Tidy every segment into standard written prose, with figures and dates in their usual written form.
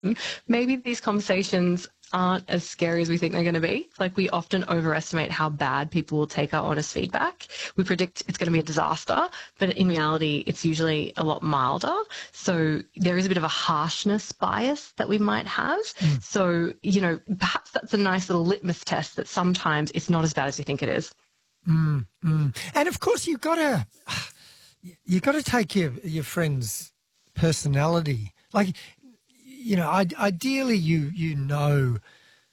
maybe these conversations aren't as scary as we think they're going to be. Like, we often overestimate how bad people will take our honest feedback. We predict it's going to be a disaster, but in reality, it's usually a lot milder. So there is a bit of a harshness bias that we might have. So, perhaps that's a nice little litmus test that sometimes it's not as bad as you think it is. And of course, you've got to take your friend's personality. Like, ideally, you've known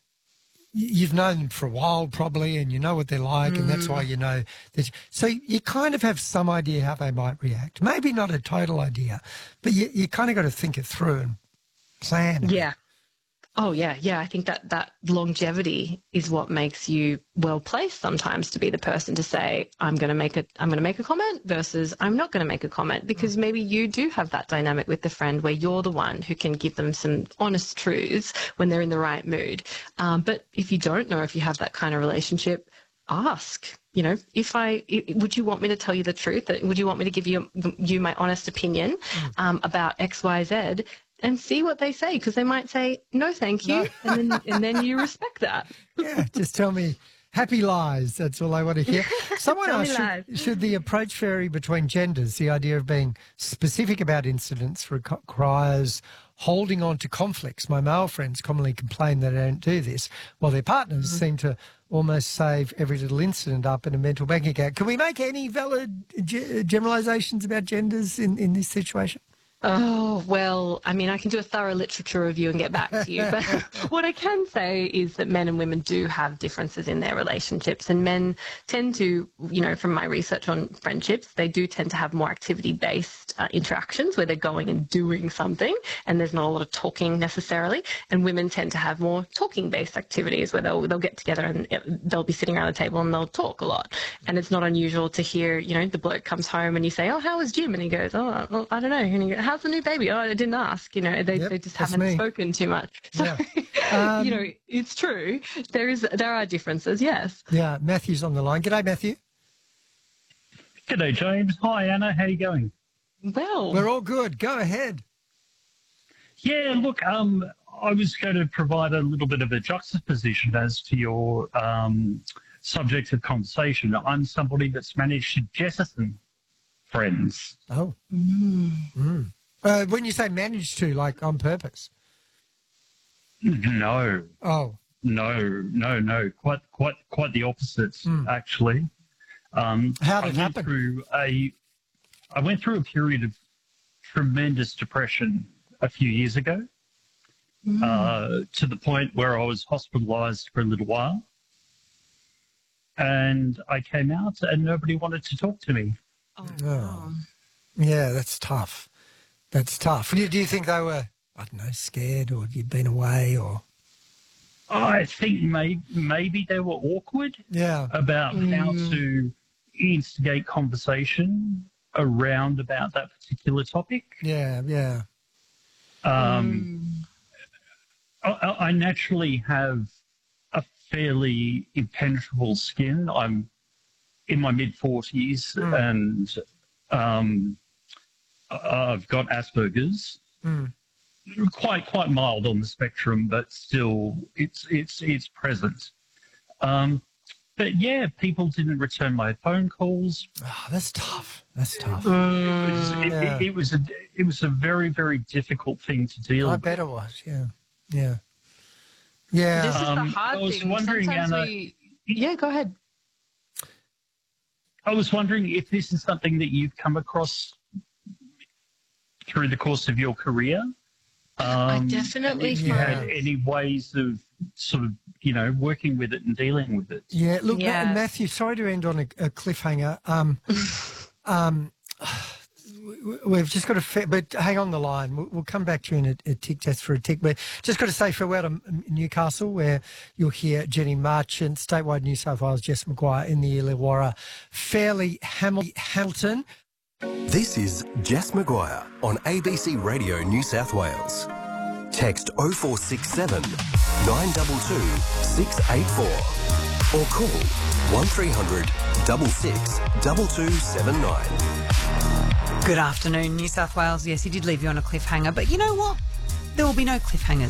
them for a while probably, and you know what they're like, and that's why you know that. So you kind of have some idea how they might react. Maybe not a total idea, but you kind of got to think it through and plan. Yeah. Oh, yeah. I think that longevity is what makes you well placed sometimes to be the person to say, I'm going to make a comment versus I'm not going to make a comment, because maybe you do have that dynamic with the friend where you're the one who can give them some honest truths when they're in the right mood. But if you don't know if you have that kind of relationship, ask. Would you want me to tell you the truth? Would you want me to give you my honest opinion about X, Y, Z? And see what they say, because they might say, no, thank you, and then you respect that. Yeah, just tell me happy lies. That's all I want to hear. Someone asked, should the approach vary between genders? The idea of being specific about incidents requires holding on to conflicts. My male friends commonly complain that I don't do this, while their partners seem to almost save every little incident up in a mental bank account. Can we make any valid generalisations about genders in this situation? Oh, well, I mean, I can do a thorough literature review and get back to you. But what I can say is that men and women do have differences in their relationships. And men tend to, from my research on friendships, they do tend to have more activity-based interactions where they're going and doing something, and there's not a lot of talking necessarily. And women tend to have more talking-based activities where they'll get together and they'll be sitting around the table and they'll talk a lot. And it's not unusual to hear, the bloke comes home and you say, oh, how was Jim? And he goes, oh, well, I don't know. And he goes, how's the new baby? Oh, I didn't ask. They just haven't spoken too much. So, it's true. There are differences, yes. Yeah, Matthew's on the line. G'day, Matthew. G'day, James. Hi, Anna. How you going? Well, we're all good. Go ahead. Yeah, look, I was going to provide a little bit of a juxtaposition as to your subject of conversation. I'm somebody that's managed to jettison friends. Oh. When you say managed to, like on purpose? No. Oh. No. Quite the opposite, actually. How did it happen? I went through a period of tremendous depression a few years ago, to the point where I was hospitalised for a little while. And I came out and nobody wanted to talk to me. Oh. Yeah, that's tough. That's tough. Do you think they were, I don't know, scared, or you'd been away, or? I think maybe they were awkward about how to instigate conversation around about that particular topic. Yeah. I naturally have a fairly impenetrable skin. I'm in my mid-40s and I've got Asperger's. Quite mild on the spectrum, but still it's present. But yeah, people didn't return my phone calls. Oh, that's tough. That's tough. It was a very, very difficult thing to deal with. I bet it was. Yeah. This is the hard I was thing. wondering, Sometimes Anna. Yeah, go ahead. I was wondering if this is something that you've come across through the course of your career. I definitely if you had any ways of sort of, working with it and dealing with it. Yeah, look, Matthew, sorry to end on a cliffhanger. We've just got to, but hang on the line. We'll come back to you in a tick, just for a tick. But just got to say farewell to Newcastle, where you'll hear Jenny Marchant, statewide New South Wales, Jess McGuire in the Illawarra, Fairleigh Hamilton. This is Jess McGuire on ABC Radio New South Wales. Text 0467 922 684 or call 1300 66 2279. Good afternoon, New South Wales. Yes, he did leave you on a cliffhanger, but you know what? There will be no cliffhangers.